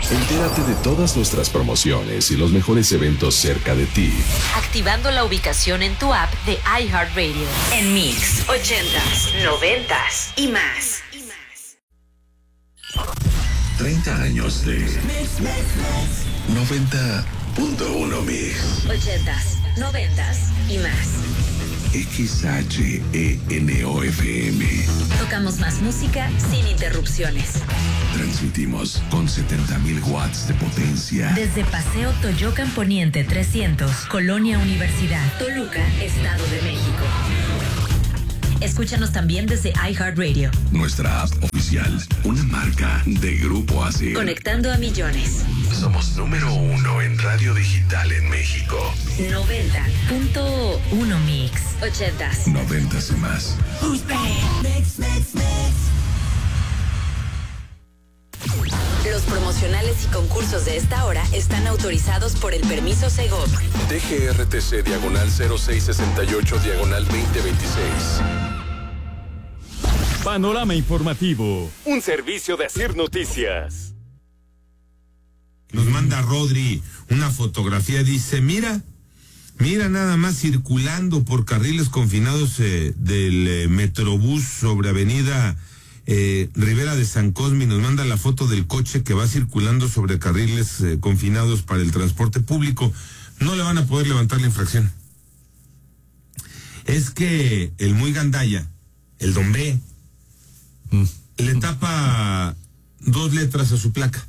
Entérate de todas nuestras promociones y los mejores eventos cerca de ti. Activando la ubicación en tu app de iHeartRadio. En Mix, 80s, 90s y más. 30 años de 90.1 Mix. 80s, 90s y más. XHENOFM. Tocamos más música sin interrupciones. Transmitimos con 70,000 watts de potencia. Desde Paseo Toyocan Poniente 300, Colonia Universidad, Toluca, Estado de México. Escúchanos también desde iHeartRadio. Nuestra app oficial, una marca de Grupo ASIR. Conectando a millones. Somos número 1 en radio digital en México. 90.1 Mix. 80s. 90s y más. Los promocionales y concursos de esta hora están autorizados por el permiso Segov. DGRTC /0668/2026. Panorama Informativo, un servicio de ASIR Noticias. Nos manda Rodri una fotografía, dice, mira nada más circulando por carriles confinados del Metrobús sobre Avenida Rivera de San Cosme, y nos manda la foto del coche que va circulando sobre carriles confinados para el transporte público. No le van a poder levantar la infracción. Es que el muy gandalla, el Don B, le tapa 2 letras a su placa.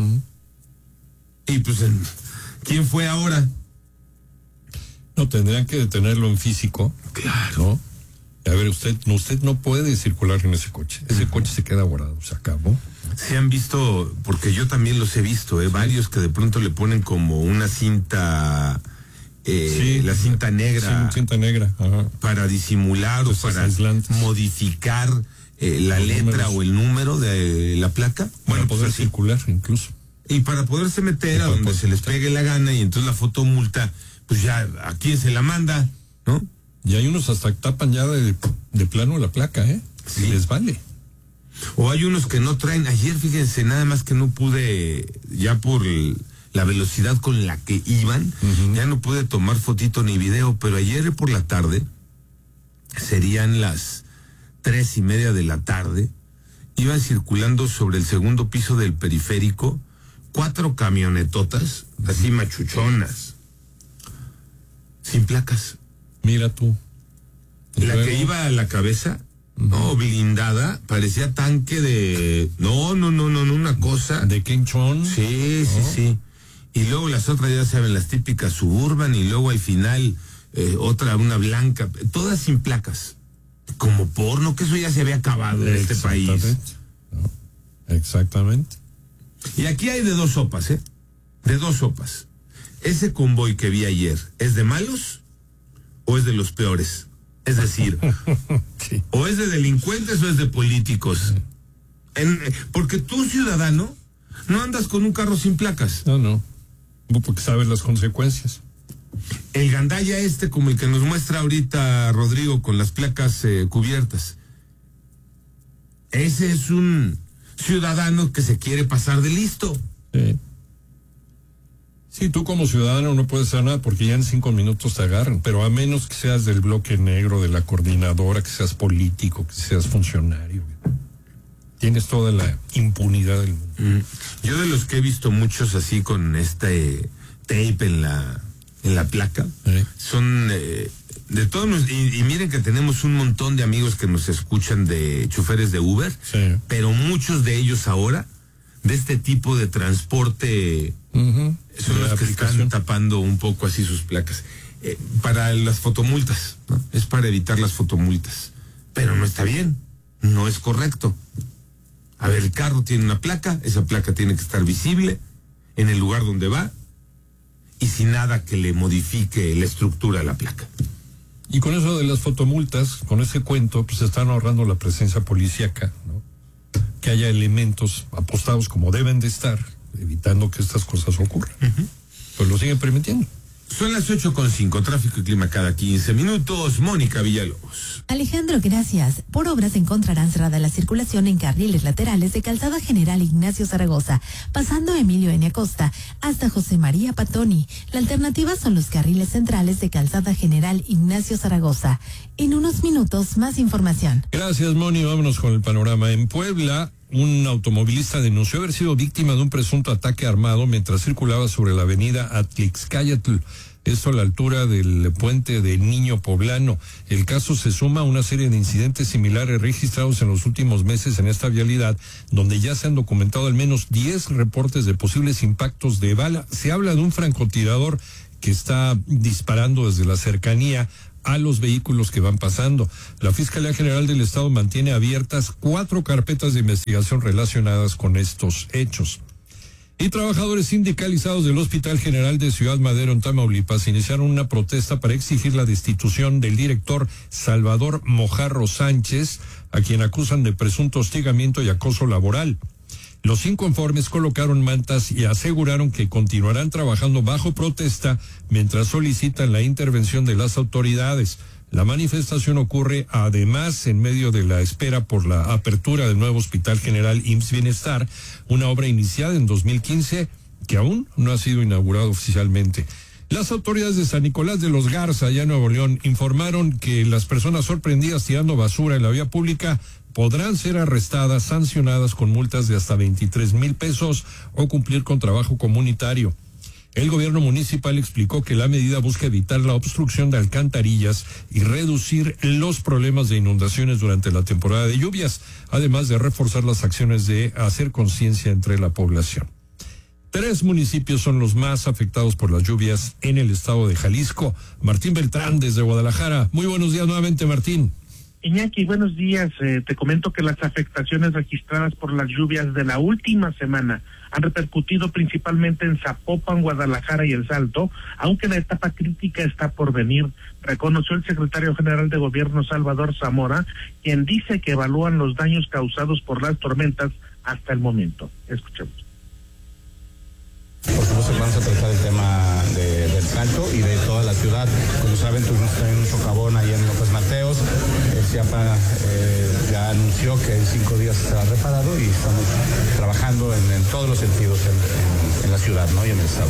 Y pues, ¿quién fue ahora? No, tendrían que detenerlo en físico. Claro. ¿No? A ver, usted no puede circular en ese coche. Ese coche se queda guardado, se acabó. Se han visto, porque yo también los he visto, varios que de pronto le ponen como una cinta, la cinta negra. Sí, cinta negra. Ajá. Para disimular o para modificar la letra o el número de la placa. Para poder circular incluso. Y para poderse meter a donde se les pegue la gana, y entonces la fotomulta, pues ya, ¿a quién se la manda? ¿No? Y hay unos hasta tapan ya de plano la placa, Sí. Y les vale. O hay unos que no traen. Ayer, fíjense, nada más que no pude, ya por la velocidad con la que iban, ya no pude tomar fotito ni video, pero ayer por la tarde, serían las 3:30 de la tarde, iban circulando sobre el segundo piso del periférico 4 camionetotas, así machuchonas, sin placas. Mira tú. La que iba a la cabeza, no, blindada, parecía tanque de... No, una cosa... ¿De King Chong? Sí. Y luego las otras, ya saben, las típicas Suburban, y luego al final otra, una blanca, todas sin placas. Como porno, que eso ya se había acabado en este país. No, exactamente. Y aquí hay de 2 sopas, de 2 sopas. Ese convoy que vi ayer, ¿es de malos o es de los peores? Es decir, sí. O es de delincuentes o es de políticos. Porque tú, ciudadano, no andas con un carro sin placas. No, porque sabes las consecuencias. El gandalla como el que nos muestra ahorita Rodrigo, con las placas cubiertas, ese es un ciudadano que se quiere pasar de listo. Sí, tú como ciudadano no puedes hacer nada porque ya en 5 minutos te agarran, pero a menos que seas del bloque negro, de la coordinadora, que seas político, que seas funcionario, tienes toda la impunidad del mundo. Yo, de los que he visto muchos así con este tape en la placa, son de todos, y miren que tenemos un montón de amigos que nos escuchan, de choferes de Uber, pero muchos de ellos ahora, de este tipo de transporte, son los que están tapando un poco así sus placas. Para las fotomultas, ¿no? Es para evitar las fotomultas. Pero no está bien, no es correcto. A ver, el carro tiene una placa, esa placa tiene que estar visible en el lugar donde va y sin nada que le modifique la estructura de la placa. Y con eso de las fotomultas, con ese cuento, pues están ahorrando la presencia policíaca, ¿no? Que haya elementos apostados como deben de estar, evitando que estas cosas ocurran. Pues lo siguen permitiendo. Son las 8:05, tráfico y clima cada 15 minutos. Mónica Villalobos. Alejandro, gracias. Por obras encontrarán cerrada la circulación en carriles laterales de Calzada General Ignacio Zaragoza, pasando Emilio N. Acosta hasta José María Patoni. La alternativa son los carriles centrales de Calzada General Ignacio Zaragoza. En unos minutos, más información. Gracias, Moni. Vámonos con el panorama. En Puebla, un automovilista denunció haber sido víctima de un presunto ataque armado mientras circulaba sobre la avenida Atlixcáyatl, esto a la altura del puente de Niño Poblano. El caso se suma a una serie de incidentes similares registrados en los últimos meses en esta vialidad, donde ya se han documentado al menos 10 reportes de posibles impactos de bala. Se habla de un francotirador que está disparando desde la cercanía a los vehículos que van pasando. La Fiscalía General del Estado mantiene abiertas 4 carpetas de investigación relacionadas con estos hechos. Y trabajadores sindicalizados del Hospital General de Ciudad Madero en Tamaulipas iniciaron una protesta para exigir la destitución del director Salvador Mojarro Sánchez, a quien acusan de presunto hostigamiento y acoso laboral. Los inconformes colocaron mantas y aseguraron que continuarán trabajando bajo protesta mientras solicitan la intervención de las autoridades. La manifestación ocurre además en medio de la espera por la apertura del nuevo Hospital General IMSS Bienestar, una obra iniciada en 2015 que aún no ha sido inaugurada oficialmente. Las autoridades de San Nicolás de los Garza, allá en Nuevo León, informaron que las personas sorprendidas tirando basura en la vía pública podrán ser arrestadas, sancionadas con multas de hasta 23,000 pesos o cumplir con trabajo comunitario. El gobierno municipal explicó que la medida busca evitar la obstrucción de alcantarillas y reducir los problemas de inundaciones durante la temporada de lluvias, además de reforzar las acciones de hacer conciencia entre la población. 3 municipios son los más afectados por las lluvias en el estado de Jalisco. Martín Beltrán, desde Guadalajara. Muy buenos días nuevamente, Martín. Iñaki, buenos días. Te comento que las afectaciones registradas por las lluvias de la última semana han repercutido principalmente en Zapopan, Guadalajara y El Salto, aunque la etapa crítica está por venir, reconoció el secretario general de Gobierno Salvador Zamora, quien dice que evalúan los daños causados por las tormentas hasta el momento. Escuchemos. Por supuesto vamos a tratar el tema del Salto y de toda la ciudad. Como saben, tuvimos también un socavón ahí en López Mateos. El CIAPA ya anunció que en 5 días estará reparado y estamos trabajando en todos los sentidos en la ciudad, ¿no? Y en el estado.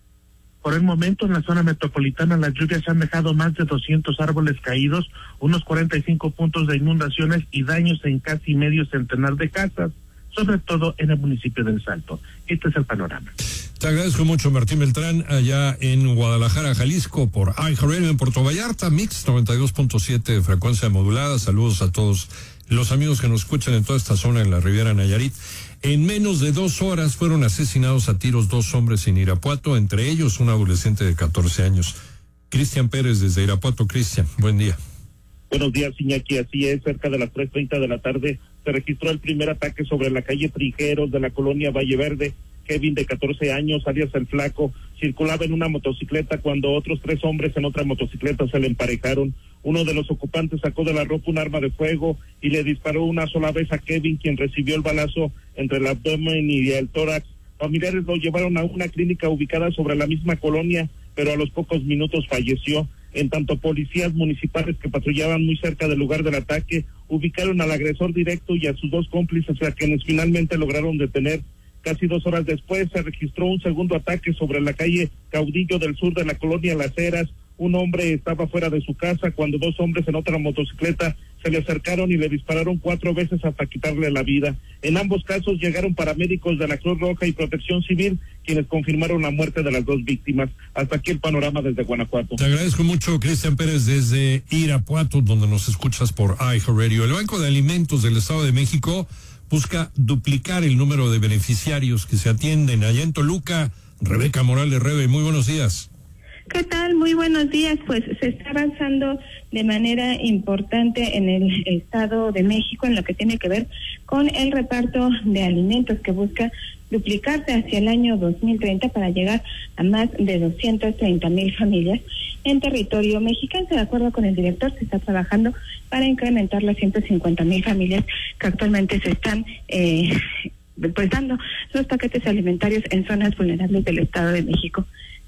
Por el momento, en la zona metropolitana, las lluvias han dejado más de 200 árboles caídos, unos 45 puntos de inundaciones y daños en casi medio centenar de casas, sobre todo en el municipio del Salto. Este es el panorama. Te agradezco mucho, Martín Beltrán, allá en Guadalajara, Jalisco, por iHeartRadio en Puerto Vallarta, Mix 92.7 de frecuencia modulada. Saludos a todos los amigos que nos escuchan en toda esta zona en la Riviera Nayarit. En menos de 2 horas fueron asesinados a tiros 2 hombres en Irapuato, entre ellos un adolescente de 14 años. Cristian Pérez, desde Irapuato. Cristian, buen día. Buenos días, Iñaki. Así es, cerca de las 3:30 de la tarde se registró el primer ataque sobre la calle Trijeros de la colonia Valle Verde. Kevin, de 14 años, alias El Flaco, circulaba en una motocicleta cuando otros 3 hombres en otra motocicleta se le emparejaron. Uno de los ocupantes sacó de la ropa un arma de fuego y le disparó una sola vez a Kevin, quien recibió el balazo entre el abdomen y el tórax. Familiares lo llevaron a una clínica ubicada sobre la misma colonia, pero a los pocos minutos falleció. En tanto, policías municipales que patrullaban muy cerca del lugar del ataque ubicaron al agresor directo y a sus 2 cómplices, a quienes finalmente lograron detener. Casi 2 horas después se registró un segundo ataque sobre la calle Caudillo del sur de la colonia Las Heras. Un hombre estaba fuera de su casa cuando 2 hombres en otra motocicleta se le acercaron y le dispararon 4 veces hasta quitarle la vida. En ambos casos llegaron paramédicos de la Cruz Roja y Protección Civil, quienes confirmaron la muerte de las 2 víctimas. Hasta aquí el panorama desde Guanajuato. Te agradezco mucho, Cristian Pérez, desde Irapuato, donde nos escuchas por iHeartRadio. El Banco de Alimentos del Estado de México busca duplicar el número de beneficiarios que se atienden allá en Toluca. Rebeca Morales, Rebe, muy buenos días. ¿Qué tal? Muy buenos días. Pues se está avanzando de manera importante en el Estado de México en lo que tiene que ver con el reparto de alimentos, que busca duplicarse hacia el año 2030 para llegar a más de 230,000 familias en territorio mexicano. De acuerdo con el director, se está trabajando para incrementar las 150,000 familias que actualmente se están pues dando los paquetes alimentarios en zonas vulnerables del Estado de México.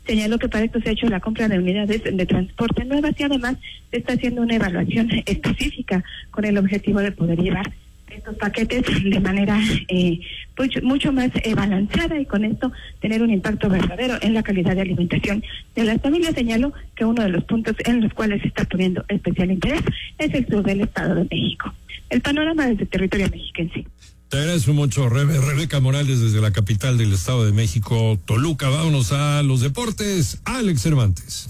Señaló que para esto se ha hecho la compra de unidades de transporte nuevas y además se está haciendo una evaluación específica con el objetivo de poder llevar estos paquetes de manera pues mucho más balanceada y con esto tener un impacto verdadero en la calidad de alimentación de las familias. Señaló que uno de los puntos en los cuales se está poniendo especial interés es el sur del Estado de México. El panorama desde el territorio mexiquense. Te agradezco mucho, Rebeca Morales, desde la capital del Estado de México, Toluca. Vámonos a los deportes. Alex Cervantes.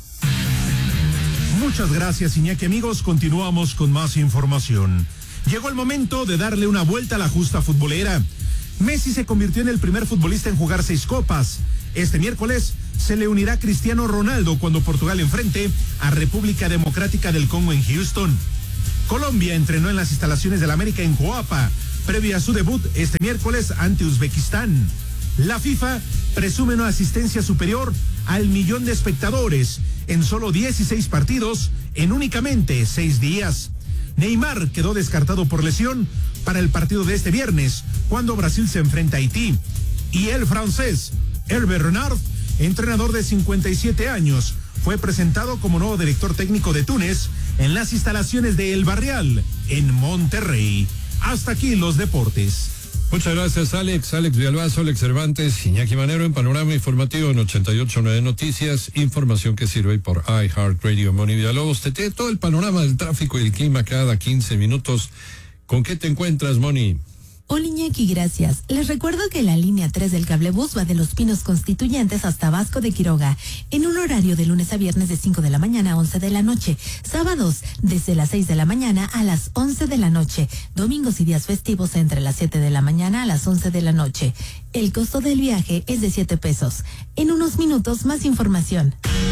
Muchas gracias, Iñaki. Amigos, continuamos con más información. Llegó el momento de darle una vuelta a la justa futbolera. Messi se convirtió en el primer futbolista en jugar 6 copas. Este miércoles se le unirá Cristiano Ronaldo cuando Portugal enfrente a República Democrática del Congo en Houston. Colombia entrenó en las instalaciones del América en Coapa, previo a su debut este miércoles ante Uzbekistán. La FIFA presume una asistencia superior al 1.000.000 de espectadores en solo 16 partidos en únicamente 6 días. Neymar quedó descartado por lesión para el partido de este viernes, cuando Brasil se enfrenta a Haití. Y el francés Hervé Renard, entrenador de 57 años, fue presentado como nuevo director técnico de Túnez en las instalaciones de El Barrial, en Monterrey. Hasta aquí los deportes. Muchas gracias, Alex. Alex Villalbazo, Alex Cervantes, Iñaki Manero en Panorama Informativo en 88.9 Noticias. Información que sirve por iHeartRadio. Moni Villalobos, te tiene todo el panorama del tráfico y el clima cada 15 minutos. ¿Con qué te encuentras, Moni? Hola, Iñaki, gracias. Les recuerdo que la línea 3 del cablebús va de Los Pinos Constituyentes hasta Vasco de Quiroga, en un horario de lunes a viernes de 5 de la mañana a 11 de la noche, sábados desde las 6 de la mañana a las 11 de la noche, domingos y días festivos entre las 7 de la mañana a las 11 de la noche. El costo del viaje es de $7. En unos minutos, más información.